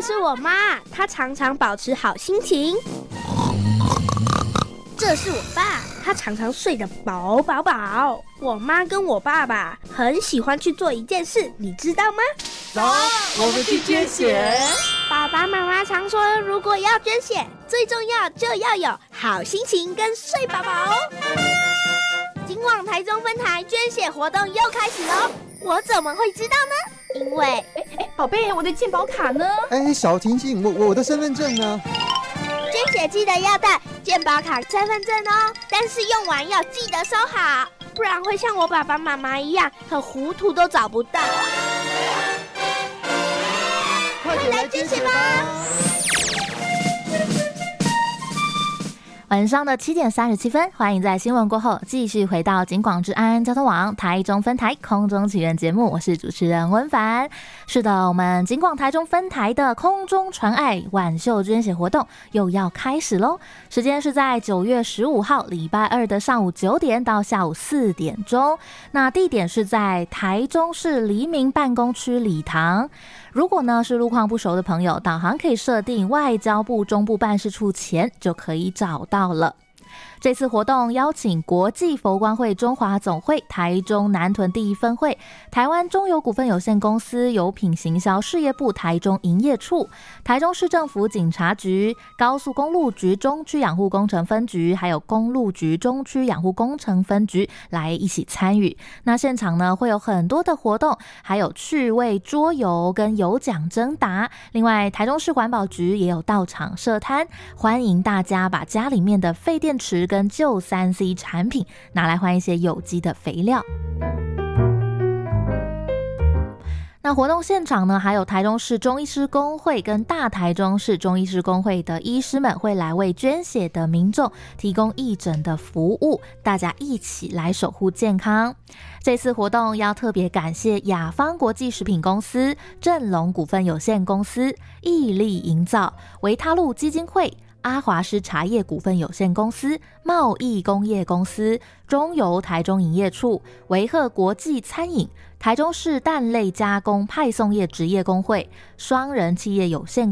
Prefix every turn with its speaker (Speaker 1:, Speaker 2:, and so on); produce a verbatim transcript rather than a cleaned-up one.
Speaker 1: 是我妈，她常常保持好心情。这是我爸，他常常睡得饱饱饱。我妈跟我爸爸很喜欢去做一件事，你知道吗？
Speaker 2: 走，我们去捐血。
Speaker 1: 爸爸妈妈常说，如果要捐血，最重要就要有好心情跟睡饱饱哦。今晚台中分台捐血活动又开始喽，我怎么会知道呢？因为，
Speaker 3: 哎哎，宝贝，我的健保卡呢？
Speaker 2: 哎，小婷婷，我我的身份证呢？
Speaker 1: 捐血记得要带健保卡、身份证哦，但是用完要记得收好，不然会像我爸爸妈妈一样，很糊涂都找不到。快来捐血吧！
Speaker 4: 晚上的七点三十七分，欢迎在新闻过后继续回到警广治安交通网台中分台空中奇缘节目，我是主持人温凡。是的，我们警广台中分台的空中传爱晚秀捐血活动又要开始咯，时间是在九月十五号礼拜二的上午九点到下午四点钟，那地点是在台中市黎明办公区礼堂。如果呢是路况不熟的朋友，导航可以设定外交部中部办事处前就可以找到了。这次活动邀请国际佛光会中华总会台中南屯第一分会、台湾中油股份有限公司油品行销事业部台中营业处、台中市政府警察局、高速公路局中区养护工程分局，还有公路局中区养护工程分局来一起参与。那现场呢会有很多的活动，还有趣味桌游跟有奖征答。另外台中市环保局也有到场设摊，欢迎大家把家里面的废电池跟旧 三 C 产品拿来换一些有机的肥料。那活动现场呢，还有台中市中医师公会跟大台中市中医师公会的医师们会来为捐血的民众提供义诊的服务，大家一起来守护健康。这次活动要特别感谢雅芳国际食品公司、正隆股份有限公司、毅力营造、维他露基金会、阿华师茶叶股份有限公司、贸易工业公司、中油台中营业处、维赫国际餐饮、台中市蛋类加工派送业职业工会、双人企业有限公司